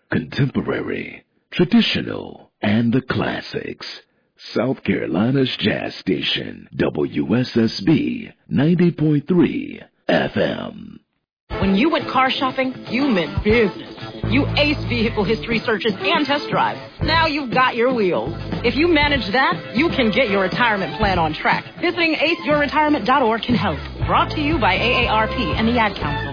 contemporary, traditional, and the classics. South Carolina's jazz station, WSSB 90.3 FM. When you went car shopping, you meant business. You aced vehicle history searches and test drives. Now you've got your wheels. If you manage that, you can get your retirement plan on track. Visiting aceyourretirement.org can help. Brought to you by AARP and the Ad Council.